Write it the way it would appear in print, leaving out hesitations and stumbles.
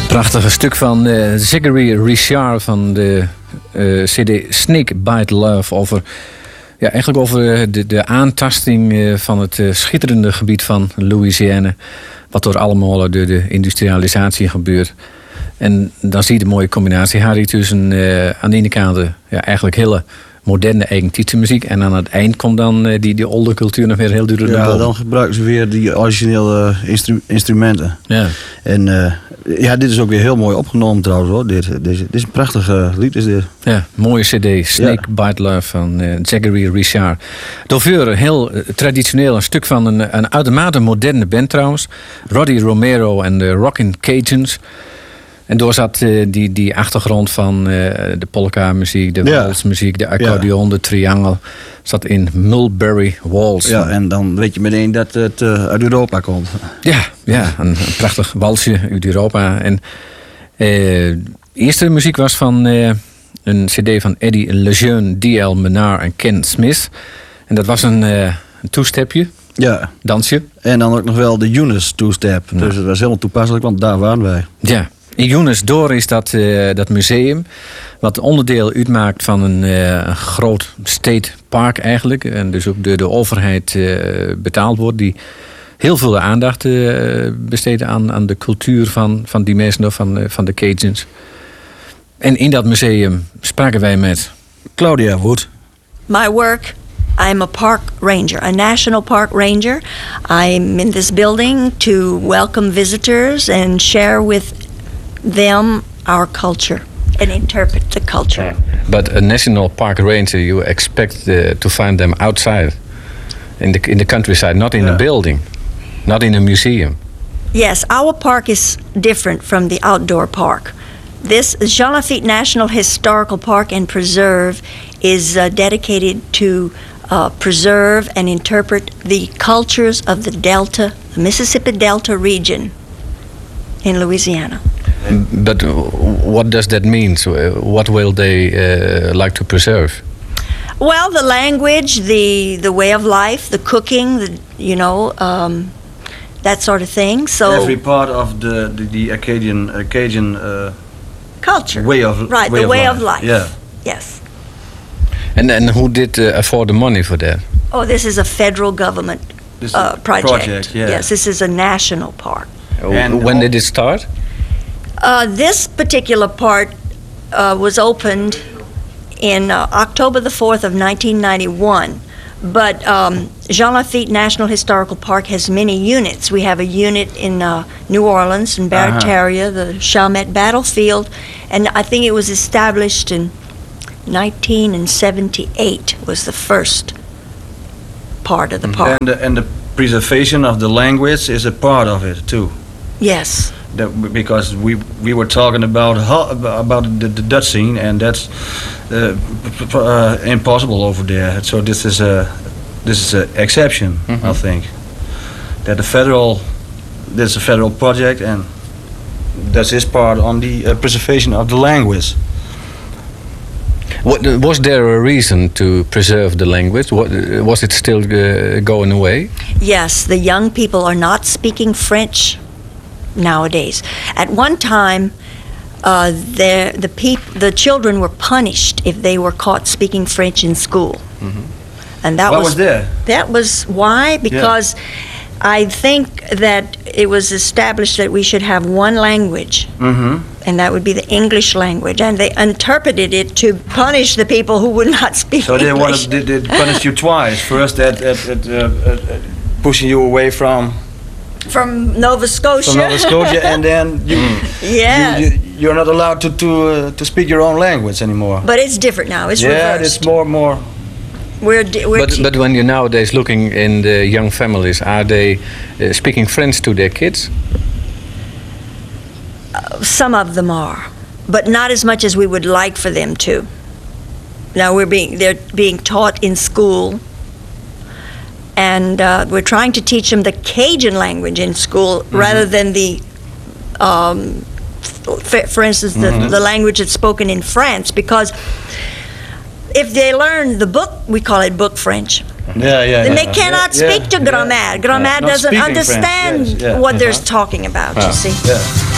Prachtige stuk van Zachary Richard van de CD Snake Bite Love. Eigenlijk over de aantasting van het schitterende gebied van Louisiana. Wat door allemaal door de industrialisatie gebeurt. En dan zie je de mooie combinatie, Harry, tussen aan de ene kant eigenlijk hele moderne eigentijdse muziek. En aan het eind komt dan die oude cultuur nog weer heel duur naar boven. Ja, dan gebruiken ze weer die originele instrumenten. Ja. En dit is ook weer heel mooi opgenomen trouwens hoor. Dit is een prachtig lied is dit. Ja, mooie cd. Snake Bite Love van Zachary Richard. Door heel traditioneel een stuk van een uitermate moderne band trouwens. Roddy Romero en de Rockin' Cajuns. En door zat die achtergrond van de polka-muziek, de walsmuziek, de accordeon, de triangel. Zat in Mulberry Waltz. Ja, en dan weet je meteen dat het uit Europa komt. Ja, een prachtig walsje uit Europa. En de eerste muziek was van een cd van Eddie Lejeune, D.L. Menard en Ken Smith. En dat was een two-stepje. Ja. Dansje. En dan ook nog wel de Eunice two-step. Ja. Dus het was helemaal toepasselijk, want daar waren wij. Ja. In Eunice Door is dat museum, wat onderdeel uitmaakt van een groot state park eigenlijk. En dus ook door de overheid betaald wordt. Die heel veel aandacht besteedt aan de cultuur van die mensen, van de Cajuns. En in dat museum spraken wij met Claudia Wood. My work, I'm a park ranger, a national park ranger. I'm in this building to welcome visitors and share with them our culture and interpret the culture. But a national park ranger, you expect to find them outside, in the countryside, not in a building, not in a museum. Yes, our park is different from the outdoor park. This Jean Lafitte National Historical Park and Preserve is dedicated to preserve and interpret the cultures of the Delta, the Mississippi Delta region in Louisiana. But what does that mean? So, what will they like to preserve? Well, the language, the way of life, the cooking, that sort of thing. So every part of the Cajun culture, way of life. Yeah. Yes. And who did afford the money for that? Oh, this is a federal government project. Yeah. Yes, this is a national park. And when did it start? This particular part was opened in October the 4th of 1991. But Jean Lafitte National Historical Park has many units. We have a unit in New Orleans, in Barataria, the Chalmette Battlefield. And I think it was established in 1978 was the first part of the park. And the preservation of the language is a part of it too. Yes. Because we were talking about the Dutch scene, and that's impossible over there. So this is a exception, I think. That this is a federal project, and that's his part on the preservation of the language. Was there a reason to preserve the language? Was it still going away? Yes, the young people are not speaking French nowadays. At one time, the children were punished if they were caught speaking French in school. Mm-hmm. And that was there? That was why, because I think that it was established that we should have one language, and that would be the English language, and they interpreted it to punish the people who would not speak English. So they punished you twice. First at pushing you away from Nova Scotia. And then you're not allowed to speak your own language anymore. But it's different now. It's reversed. It's more. But when you're nowadays looking in the young families, are they speaking French to their kids? Some of them are, but not as much as we would like for them to. Now they're being taught in school, and we're trying to teach them the Cajun language in school rather than the, for instance, the language that's spoken in France, because if they learn the book, we call it book French. Then they cannot speak to Grammaire. Grammaire doesn't understand what they're talking about, you see.